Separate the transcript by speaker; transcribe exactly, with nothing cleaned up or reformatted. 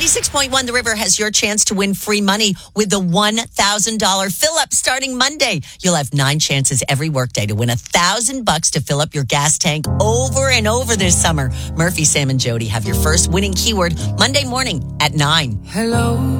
Speaker 1: ninety-six point one The River has your chance to win free money with the one thousand dollars fill-up starting Monday. You'll have nine chances every workday to win one thousand bucks to fill up your gas tank over and over this summer. Murphy, Sam, and Jody have your first winning keyword Monday morning at nine.
Speaker 2: Hello.